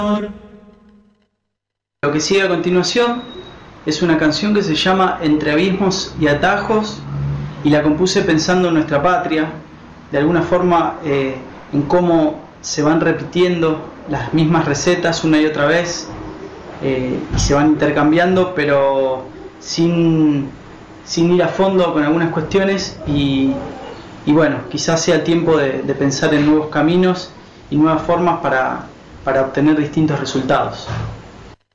Lo que sigue a continuación es una canción que se llama Entre abismos y atajos, y la compuse pensando en nuestra patria, de alguna forma en cómo se van repitiendo las mismas recetas una y otra vez, y se van intercambiando, pero sin ir a fondo con algunas cuestiones, y bueno, quizás sea tiempo de pensar en nuevos caminos y nuevas formas para obtener distintos resultados.